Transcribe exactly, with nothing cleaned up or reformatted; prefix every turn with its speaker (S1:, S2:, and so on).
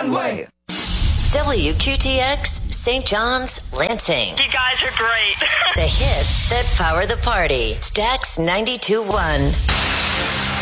S1: one way.
S2: W Q T X, Saint John's, Lansing.
S3: You guys are great.
S2: The hits that power the party. Stax ninety-two point one.